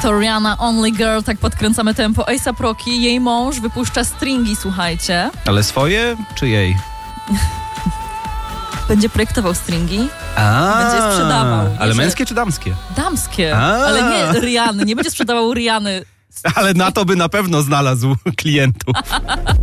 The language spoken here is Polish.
To Rihanna, Only Girl, tak podkręcamy tempo. A$AP Rocky, jej mąż wypuszcza stringi, słuchajcie. Ale swoje czy jej? Będzie projektował stringi, będzie je sprzedawał. Ale męskie czy damskie? Damskie, ale nie Rihanny, nie będzie sprzedawał Rihanny. Ale na to by na pewno znalazł klientów.